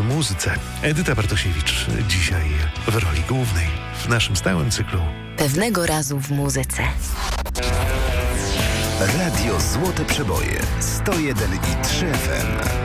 muzyce. Edyta Bartosiewicz dzisiaj w roli głównej w naszym stałym cyklu Pewnego razu w muzyce. Radio Złote Przeboje 101,3 FM.